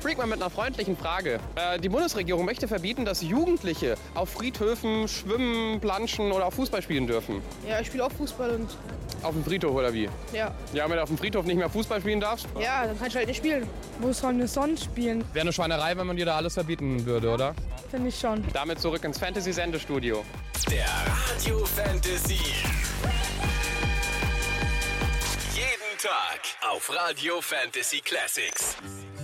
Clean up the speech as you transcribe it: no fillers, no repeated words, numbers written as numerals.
Freak mal mit einer freundlichen Frage. Die Bundesregierung möchte verbieten, dass Jugendliche auf Friedhöfen schwimmen, planschen oder auch Fußball spielen dürfen. Ja, ich spiele auch Fußball und Auf dem Friedhof oder wie? ja. Ja, wenn du auf dem Friedhof nicht mehr Fußball spielen darfst? Ja, dann kannst du halt nicht spielen. Wo sollen wir sonst spielen? Wäre eine Schweinerei, wenn man dir da alles verbieten würde, oder? Finde ich schon. Damit zurück ins Fantasy-Sendestudio. Der Radio Fantasy. Jeden Tag auf Radio Fantasy Classics.